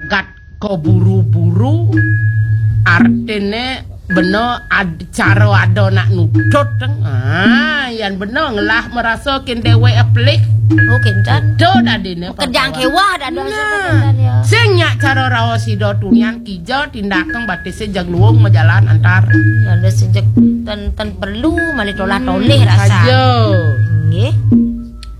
gat ko buru-buru artine bener cara ada nak nutut yang bener ngelah merasa kin dewe aplik kencan do dadine kedang kewah dak ada ya sing nyak cara rawa sida tunian kijo tindakan batise jag luwung majalan antar ada sejak ten perlu mali tolah toleh rasa ayo nggih